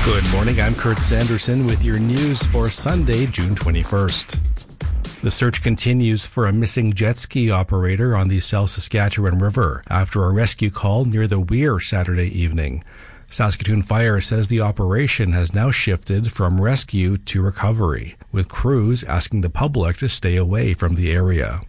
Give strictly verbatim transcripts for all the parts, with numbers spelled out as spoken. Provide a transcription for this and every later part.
Good morning, I'm Kurt Sanderson with your news for Sunday, June twenty-first. The search continues for a missing jet ski operator on the South Saskatchewan River after a rescue call near the Weir Saturday evening. Saskatoon Fire says the operation has now shifted from rescue to recovery, with crews asking the public to stay away from the area.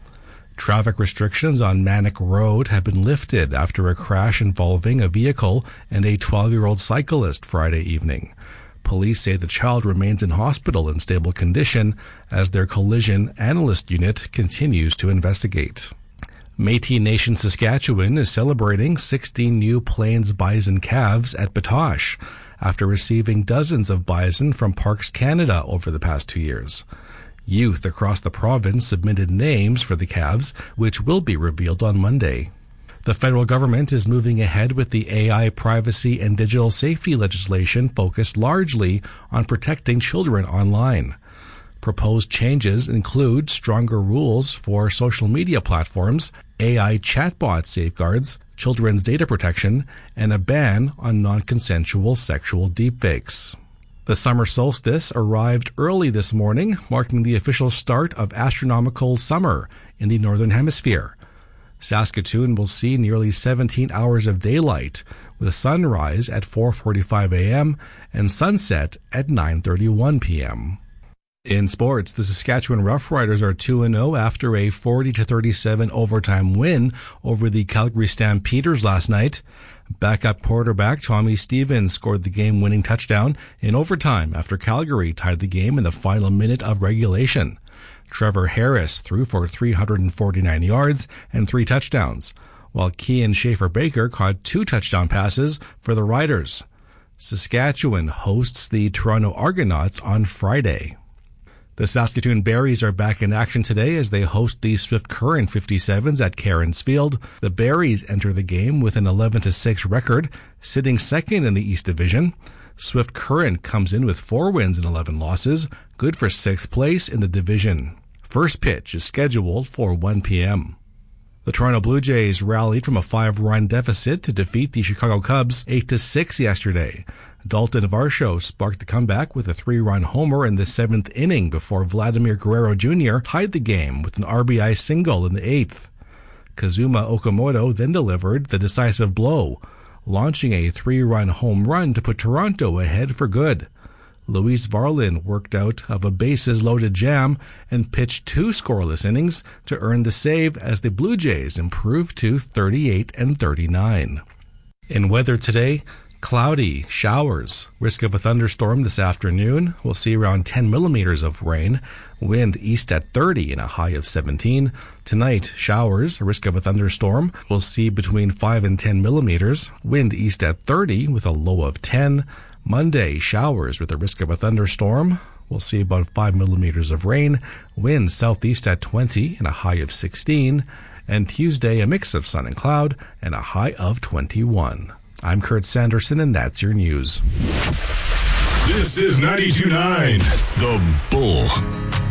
Traffic restrictions on Manic Road have been lifted after a crash involving a vehicle and a twelve-year-old cyclist Friday evening. Police say the child remains in hospital in stable condition as their collision analyst unit continues to investigate. Métis Nation Saskatchewan is celebrating sixteen new Plains bison calves at Batoche after receiving dozens of bison from Parks Canada over the past two years. Youth across the province submitted names for the calves, which will be revealed on Monday. The federal government is moving ahead with the A I privacy and digital safety legislation focused largely on protecting children online. Proposed changes include stronger rules for social media platforms, A I chatbot safeguards, children's data protection, and a ban on non-consensual sexual deepfakes. The summer solstice arrived early this morning, marking the official start of astronomical summer in the Northern Hemisphere. Saskatoon will see nearly seventeen hours of daylight, with sunrise at four forty-five a.m. and sunset at nine thirty-one p.m. In sports, the Saskatchewan Roughriders are two and oh after a forty to thirty-seven overtime win over the Calgary Stampeders last night. Backup quarterback Tommy Stevens scored the game-winning touchdown in overtime after Calgary tied the game in the final minute of regulation. Trevor Harris threw for three hundred forty-nine yards and three touchdowns, while Kean Schaefer-Baker caught two touchdown passes for the Riders. Saskatchewan hosts the Toronto Argonauts on Friday. The Saskatoon Berries are back in action today as they host the Swift Current fifty-sevens at Cairns Field. The Berries enter the game with an eleven to six record, sitting second in the East Division. Swift Current comes in with four wins and eleven losses, good for sixth place in the division. First pitch is scheduled for one p.m. The Toronto Blue Jays rallied from a five-run deficit to defeat the Chicago Cubs eight to six yesterday. Dalton Varsho sparked the comeback with a three-run homer in the seventh inning before Vladimir Guerrero Junior tied the game with an R B I single in the eighth. Kazuma Okamoto then delivered the decisive blow, launching a three-run home run to put Toronto ahead for good. Luis Varlin worked out of a bases-loaded jam and pitched two scoreless innings to earn the save as the Blue Jays improved to thirty-eight and thirty-nine. In weather today, cloudy, showers, risk of a thunderstorm this afternoon. We'll see around ten millimeters of rain, wind east at thirty and a high of seventeen. Tonight, showers, risk of a thunderstorm. We'll see between five and ten millimeters, wind east at thirty with a low of ten. Monday, showers with a risk of a thunderstorm. We'll see about five millimeters of rain, wind southeast at twenty and a high of sixteen. And Tuesday, a mix of sun and cloud and a high of twenty-one. I'm Kurt Sanderson, and that's your news. This is ninety-two point nine The Bull.